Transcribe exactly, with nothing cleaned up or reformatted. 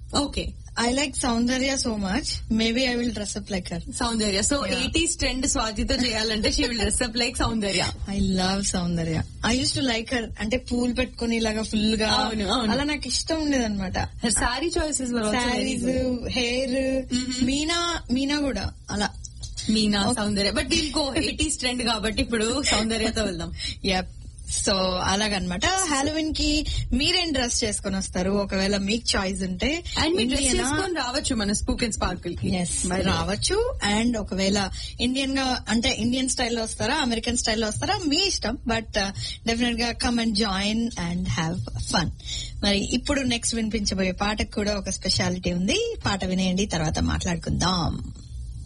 Okay, I like Saundarya so much. Maybe I will dress up like her. Soundarya. So eighties trend స్వాతితో చేయాలంటే she will dress up like Soundarya. I love Saundarya. I used to like her. అంటే పూలు పెట్టుకుని ఇలాగా full గా అవును, అవును. అలా నాకు ఇష్టం ఉండేది అనమాట. Sorry choices saris, hair, Meena Meena కూడా అలా. మీనా, సౌందర్య. బట్ ఇంకో ఎయిటీస్ ట్రెండ్ కాబట్టి ఇప్పుడు సౌందర్యతో వెళ్దాం. యప్. సో అలాగనమాట. హాలోవిన్ కి మీరేం డ్రెస్ చేసుకుని వస్తారు ఒకవేళ మీకు చాయిస్ ఉంటే? అండ్ మీరు డ్రెస్ చేసుకొని రావచ్చు మన స్పూక్ అండ్ స్పార్కిల్ కి. రావచ్చు. అండ్ ఒకవేళ ఇండియన్ గా అంటే ఇండియన్ స్టైల్లో వస్తారా, అమెరికన్ స్టైల్లో వస్తారా, మీ ఇష్టం. బట్ డెఫినెట్ గా come and join and have fun. మరి ఇప్పుడు నెక్స్ట్ వినిపించబోయే పాటకు కూడా ఒక స్పెషాలిటీ ఉంది. పాట వినేయండి, తర్వాత మాట్లాడుకుందాం.